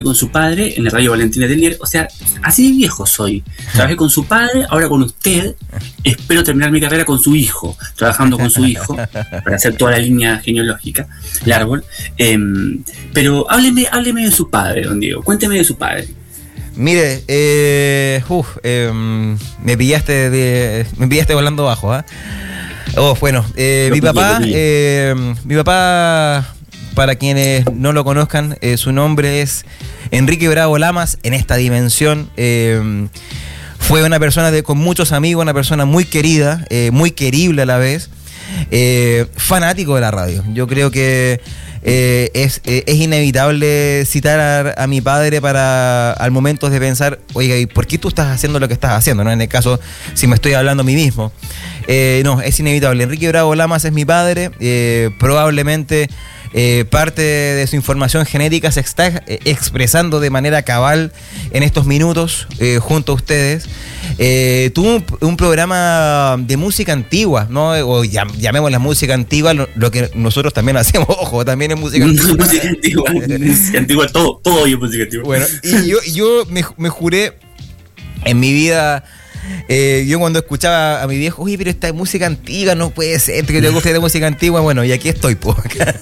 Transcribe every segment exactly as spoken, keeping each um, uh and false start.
con su padre en la radio Valentina Tellier, o sea, así de viejo soy. Trabajé con su padre, ahora con usted. Espero terminar mi carrera con su hijo, trabajando con su hijo, para hacer toda la línea genealógica, el árbol. Eh, pero hábleme, hábleme de su padre, don Diego, cuénteme de su padre. Mire, eh, uf, eh, me pillaste de, me pillaste volando bajo, ¿ah? ¿eh? Oh, bueno, eh, mi pillé, papá, eh, mi papá, para quienes no lo conozcan, eh, su nombre es Enrique Bravo Lamas. En esta dimensión eh, fue una persona de, con muchos amigos, una persona muy querida, eh, muy querible a la vez, eh, fanático de la radio. Yo creo que eh, es, eh, es inevitable citar a, a mi padre para al momento de pensar, oiga, ¿y por qué tú estás haciendo lo que estás haciendo? ¿No? En el caso, si me estoy hablando a mí mismo. Eh, no, es inevitable. Enrique Bravo Lamas es mi padre, eh, probablemente eh, parte de su información genética se está eh, expresando de manera cabal en estos minutos eh, junto a ustedes. Eh, tuvo un, un programa de música antigua, ¿no? O llam, llamémosla música antigua, lo, lo que nosotros también hacemos, ojo, también es música antigua. música antigua, música antigua, todo, todo es música antigua. Bueno, y yo, yo me, me juré en mi vida. Eh, yo cuando escuchaba a mi viejo, oye, pero esta es música antigua, no puede ser que te guste de música antigua. Bueno, y aquí estoy, pues.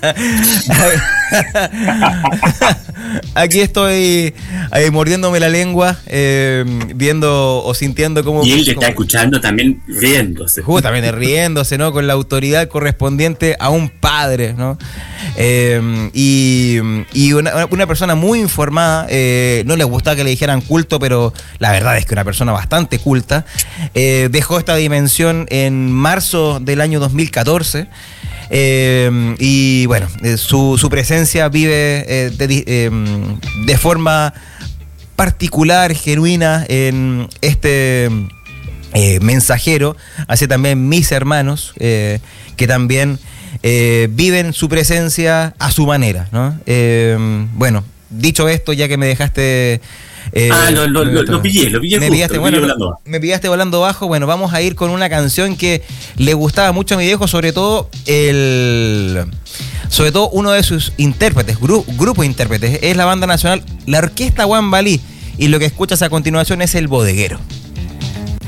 Aquí estoy eh, mordiéndome la lengua, eh, viendo o sintiendo cómo. Y él te como, está escuchando también riéndose. Justamente riéndose, ¿no? Con la autoridad correspondiente a un padre, ¿no? Eh, y y una, una persona muy informada, eh, no le gustaba que le dijeran culto, pero la verdad es que una persona bastante culta. Eh, dejó esta dimensión en marzo del año dos mil catorce. Eh, y bueno, eh, su, su presencia vive eh, de, eh, de forma particular, genuina en este eh, mensajero, hacia también mis hermanos, eh, que también eh, viven su presencia a su manera, ¿no? Eh, bueno, dicho esto, ya que me dejaste... Eh, ah, lo, lo, lo, lo pillé, lo pillé me justo, pillaste, lo bueno, pillé volando. Me pillaste volando bajo. Bueno, vamos a ir con una canción que le gustaba mucho a mi viejo, sobre todo el, sobre todo uno de sus intérpretes, gru, grupo de intérpretes, es la banda nacional, la Orquesta Guambalí, y lo que escuchas a continuación es El Bodeguero.